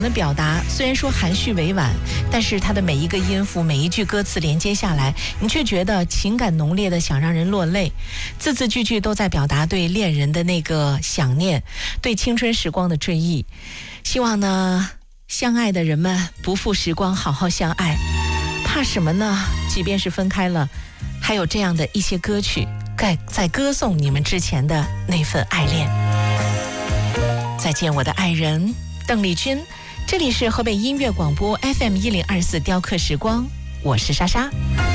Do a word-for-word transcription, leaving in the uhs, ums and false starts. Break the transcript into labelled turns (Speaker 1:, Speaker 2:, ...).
Speaker 1: 的表达虽然说含蓄委婉，但是它的每一个音符、每一句歌词连接下来，你却觉得情感浓烈的想让人落泪，字字句句都在表达对恋人的那个想念，对青春时光的追忆。希望呢，相爱的人们不负时光，好好相爱。怕什么呢？即便是分开了，还有这样的一些歌曲在在歌颂你们之前的那份爱恋。再见我的爱人，邓丽君。这里是河北音乐广播 F M 一零二四雕刻时光，我是莎莎。